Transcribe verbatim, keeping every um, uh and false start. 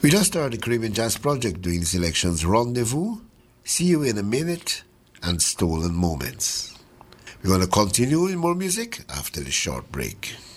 We just started the Caribbean Jazz Project doing the selections Rendezvous, See You in a Minute, and Stolen Moments. We're going to continue with more music after the short break.